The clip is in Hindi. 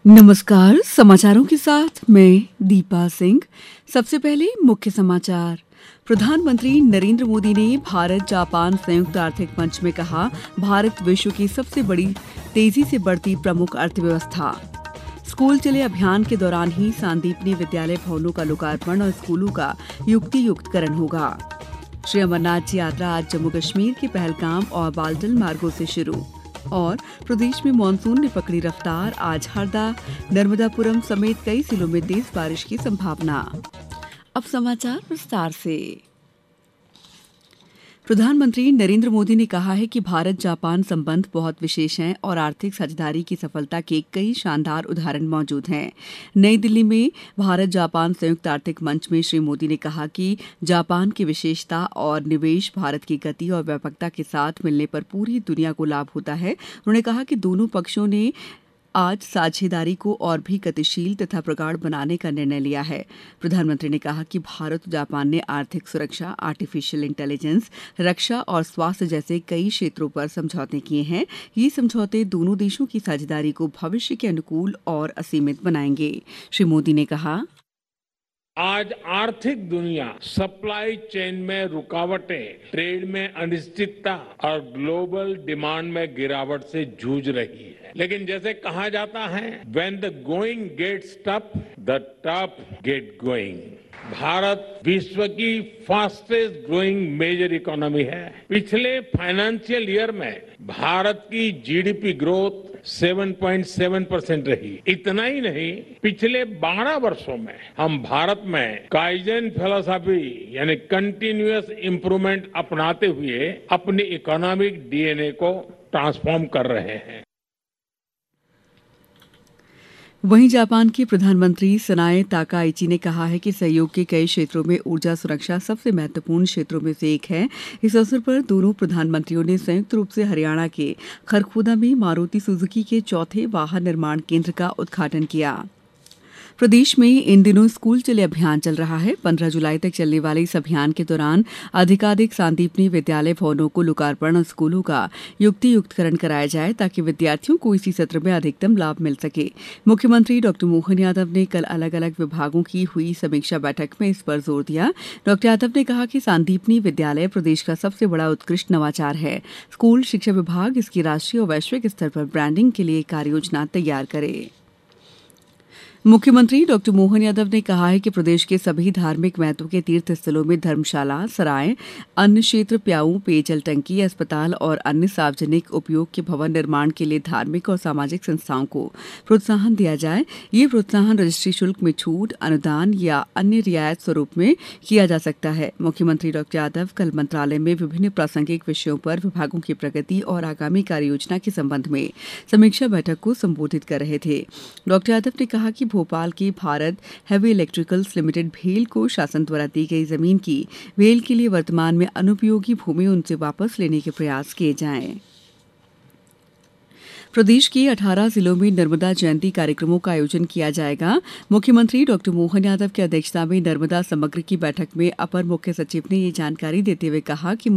नमस्कार। समाचारों के साथ मैं दीपा सिंह। सबसे पहले मुख्य समाचार। प्रधानमंत्री नरेंद्र मोदी ने भारत जापान संयुक्त आर्थिक मंच में कहा, भारत विश्व की सबसे बड़ी तेजी से बढ़ती प्रमुख अर्थव्यवस्था। स्कूल चले अभियान के दौरान ही सांदीपनि विद्यालय भवनों का लोकार्पण और स्कूलों का युक्तियुक्तकरण होगा। श्री अमरनाथ जी यात्रा आज जम्मू कश्मीर के पहलगाम और बालटल मार्गों से शुरू। और प्रदेश में मानसून ने पकड़ी रफ्तार, आज हरदा, नर्मदापुरम समेत कई जिलों में तेज बारिश की संभावना। अब समाचार विस्तार से। प्रधानमंत्री नरेंद्र मोदी ने कहा है कि भारत जापान संबंध बहुत विशेष हैं और आर्थिक साझेदारी की सफलता के कई शानदार उदाहरण मौजूद हैं। नई दिल्ली में भारत जापान संयुक्त आर्थिक मंच में श्री मोदी ने कहा कि जापान की विशेषता और निवेश भारत की गति और व्यापकता के साथ मिलने पर पूरी दुनिया को लाभ होता है। उन्होंने कहा कि दोनों पक्षों ने आज साझेदारी को और भी गतिशील तथा प्रगाढ़ बनाने का निर्णय लिया है। प्रधानमंत्री ने कहा कि भारत और जापान ने आर्थिक सुरक्षा, आर्टिफिशियल इंटेलिजेंस, रक्षा और स्वास्थ्य जैसे कई क्षेत्रों पर समझौते किए हैं। ये समझौते दोनों देशों की साझेदारी को भविष्य के अनुकूल और असीमित बनाएंगे। श्री मोदी ने कहा, आज आर्थिक दुनिया सप्लाई चेन में रुकावटें, ट्रेड में अनिश्चितता और ग्लोबल डिमांड में गिरावट से जूझ रही है। लेकिन जैसे कहा जाता है, when the going gets tough, the tough get going. Bharat विश्व की फास्टेस्ट ग्रोइंग मेजर इकोनॉमी है। पिछले फाइनेंशियल ईयर में भारत की जीडीपी ग्रोथ 7.7% रही। इतना ही नहीं, पिछले 12 वर्षों में हम भारत में काइजन फिलॉसफी यानी कंटिन्यूअस इंप्रूवमेंट अपनाते हुए अपनी इकोनॉमिक डीएनए को ट्रांसफॉर्म कर रहे हैं। वहीं जापान के प्रधानमंत्री सनाए ताकाइची ने कहा है कि सहयोग के कई क्षेत्रों में ऊर्जा सुरक्षा सबसे महत्वपूर्ण क्षेत्रों में से एक है। इस अवसर पर दोनों प्रधानमंत्रियों ने संयुक्त रूप से हरियाणा के खरखोदा में मारुति सुजुकी के चौथे वाहन निर्माण केंद्र का उद्घाटन किया। प्रदेश में इन दिनों स्कूल चले अभियान चल रहा है। 15 जुलाई तक चलने वाले इस अभियान के दौरान अधिकाधिक सांदीपनि विद्यालय भवनों को लोकार्पण और स्कूलों का युक्तियुक्तकरण कराया जाए ताकि विद्यार्थियों को इसी सत्र में अधिकतम लाभ मिल सके। मुख्यमंत्री डॉ मोहन यादव ने कल अलग अलग विभागों की हुई समीक्षा बैठक में इस पर जोर दिया। डॉ यादव ने कहा कि सांदीपनि विद्यालय प्रदेश का सबसे बड़ा उत्कृष्ट नवाचार है। स्कूल शिक्षा विभाग इसकी राष्ट्रीय और वैश्विक स्तर पर ब्रांडिंग के लिए कार्ययोजना तैयार करे। मुख्यमंत्री डॉ मोहन यादव ने कहा है कि प्रदेश के सभी धार्मिक महत्व के तीर्थ स्थलों में धर्मशाला, सराय, अन्न क्षेत्र, प्याऊ, पेयजल टंकी, अस्पताल और अन्य सार्वजनिक उपयोग के भवन निर्माण के लिए धार्मिक और सामाजिक संस्थाओं को प्रोत्साहन दिया जाए। ये प्रोत्साहन रजिस्ट्री शुल्क में छूट, अनुदान या अन्य रियायत स्वरूप में किया जा सकता है। मुख्यमंत्री डॉ यादव कल मंत्रालय में विभिन्न प्रासंगिक विषयों पर विभागों की प्रगति और आगामी कार्ययोजना के संबंध में समीक्षा बैठक को संबोधित कर रहे थे। डॉ यादव ने कहा कि भोपाल की भारत हेवी इलेक्ट्रिकल्स लिमिटेड भेल को शासन द्वारा दी गई जमीन की भेल के लिए वर्तमान में अनुपयोगी भूमि उनसे वापस लेने के प्रयास किए जाएं। प्रदेश के 18 जिलों में नर्मदा जयंती कार्यक्रमों का आयोजन किया जाएगा। मुख्यमंत्री डॉ मोहन यादव की अध्यक्षता में नर्मदा समग्र की बैठक में अपर मुख्य सचिव ने ये जानकारी देते हुए कहा कि